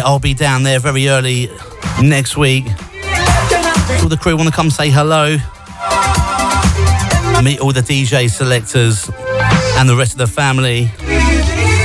I'll be down there very early next week. All the crew want to come say hello, meet all the DJ selectors and the rest of the family.